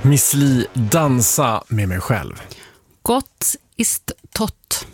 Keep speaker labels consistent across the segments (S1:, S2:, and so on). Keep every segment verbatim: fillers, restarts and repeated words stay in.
S1: Miss Li, dansa med mig själv.
S2: Gott ist tot.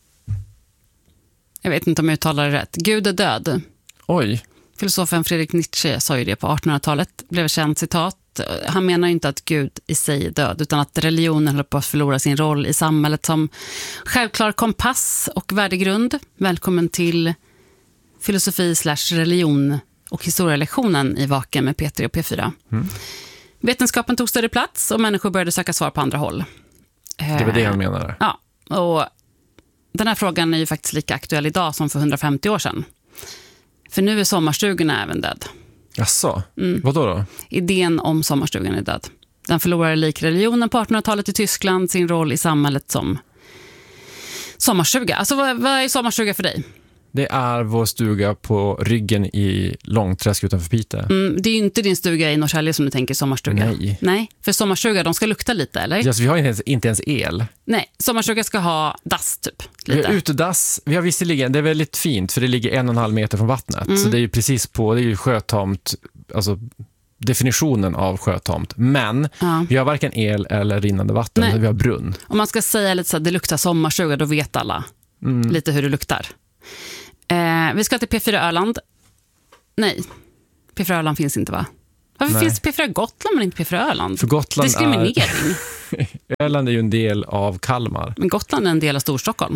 S2: Jag vet inte om jag uttalar det rätt. Gud är död.
S1: Oj.
S2: Filosofen Friedrich Nietzsche sa ju det på artonhundratalet. Blev känt citat. Han menar inte att Gud i sig är död, utan att religionen håller på att förlora sin roll i samhället som självklar kompass och värdegrund. Välkommen till filosofi slash religion och historielektionen i Vaken med Peter och P fyra. Mm. Vetenskapen tog större plats och människor började söka svar på andra håll.
S1: Det var det han menade.
S2: Ja, och den här frågan är ju faktiskt lika aktuell idag som för hundrafemtio år sedan. För nu är sommarstugorna även död.
S1: Jaså?
S2: Mm.
S1: Vad då då?
S2: Idén om sommarstugan är död. Den förlorade lik religionen på artonhundratalet i Tyskland sin roll i samhället som sommarstuga. Alltså vad, vad är sommarstuga för dig?
S1: Det är vår stuga på ryggen i Långträsk utanför Piteå.
S2: Mm, det är ju inte din stuga i Norrtälje som du tänker sommarstuga.
S1: Nej.
S2: Nej, för sommarstuga, de ska lukta lite, eller?
S1: Ja, så vi har inte ens, inte ens el.
S2: Nej, sommarstuga ska ha dass typ. Lite.
S1: Vi har utedass. Vi har visserligen, det är väldigt fint för det ligger en och en halv meter från vattnet. Mm. Så det är ju precis på, det är ju sjötomt, alltså definitionen av sjötomt. Men ja. Vi har varken el eller rinnande vatten. Nej. Vi har brunn.
S2: Om man ska säga lite så att det luktar sommarstuga, då vet alla mm. lite hur det luktar. Eh, vi ska till P fyra Öland. Nej, P fyra Öland finns inte, va? Varför Nej. finns P fyra Gotland men inte P fyra Öland?
S1: För Gotland
S2: Diskriminering.
S1: Är... Öland är ju en del av Kalmar.
S2: Men Gotland är en del av Storstockholm.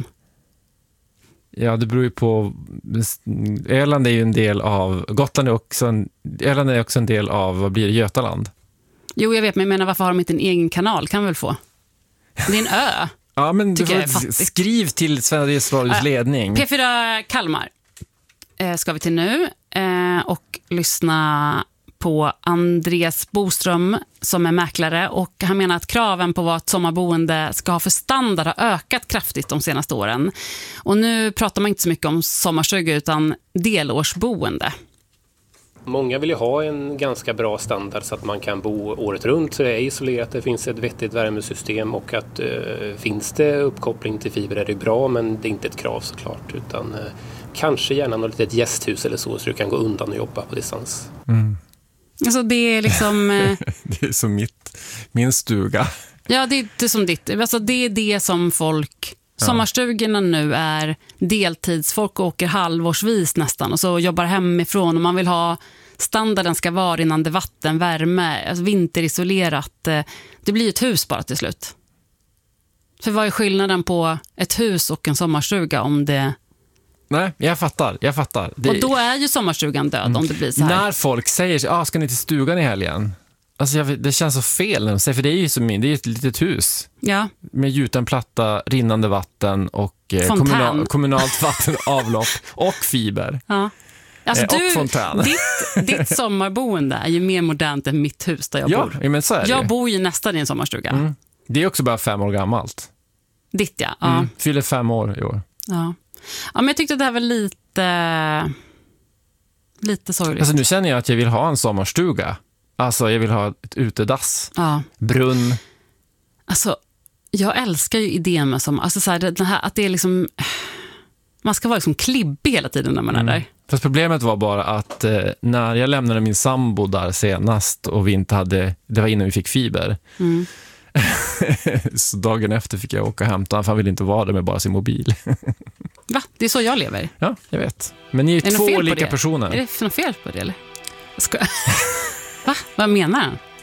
S1: Ja, det beror ju på... Öland är ju en del av... Gotland är också en... Öland är också en del av, vad blir det, Götaland?
S2: Jo, jag vet, men jag menar, varför har de inte en egen kanal? Kan vi väl få? Det är en ö.
S1: Ja, men du får skriv till Sveriges Radios ledning.
S2: P fyra Kalmar eh, ska vi till nu eh, och lyssna på Andreas Boström som är mäklare, och han menar att kraven på vad ett sommarboende ska ha för standard har ökat kraftigt de senaste åren. Och nu pratar man inte så mycket om sommarstuga utan delårsboende.
S3: Många vill ju ha en ganska bra standard så att man kan bo året runt, så det är isolerat, det finns ett vettigt värmesystem, och att eh, finns det uppkoppling till fiber är det bra, men det är inte ett krav såklart, utan eh, kanske gärna något litet gästhus eller så, så du kan gå undan och jobba på distans.
S1: Mm.
S2: Alltså det är liksom... Eh...
S1: det är som mitt, min stuga.
S2: Ja, det är inte som ditt. Alltså det är det som folk... Ja. Sommarstugorna nu är deltidsfolk och åker halvårsvis nästan och så jobbar hemifrån, och man vill ha standarden ska vara rinnande vatten, värme, alltså vinterisolerat. Det blir ett hus bara till slut. För vad är skillnaden på ett hus och en sommarstuga om det...
S1: Nej, jag fattar, jag fattar.
S2: Det... Och då är ju sommarstugan död mm. om det blir så här.
S1: När folk säger, ah, ska ni till stugan i helgen? Alltså jag, det känns så fel när de säger, för det är ju som min, det är ett litet hus.
S2: Ja.
S1: Med gjuten platta, rinnande vatten och eh, kommunal, kommunalt vatten, avlopp och fiber.
S2: Ja. Alltså
S1: eh,
S2: du,
S1: och fontän.
S2: Ditt, ditt sommarboende är ju mer modernt än mitt hus där jag
S1: ja,
S2: bor.
S1: Ja, men så är det.
S2: Jag bor ju nästan i en sommarstuga.
S1: Mm. Det är också bara fem år gammalt.
S2: Ditt, ja. ja.
S1: Mm. Fyller fem år i år.
S2: Ja. Ja, men jag tyckte det här var lite lite sorgligt.
S1: Alltså nu känner jag att jag vill ha en sommarstuga. Alltså jag vill ha ett utedass.
S2: Ja.
S1: Brunn.
S2: Alltså jag älskar ju idén med som, alltså så här, den här, att det är liksom, man ska vara liksom klibbig hela tiden när man är mm. där.
S1: Fast problemet var bara att eh, när jag lämnade min sambo där senast och vi inte hade, det var innan vi fick fiber. Mm. Så dagen efter fick jag åka och hämta, för han ville inte vara där med bara sin mobil.
S2: Va? Det är så jag lever.
S1: Ja, jag vet. Men ni är, är två olika personer.
S2: Är det något fel på det eller? Ska... Va? Vad menar han?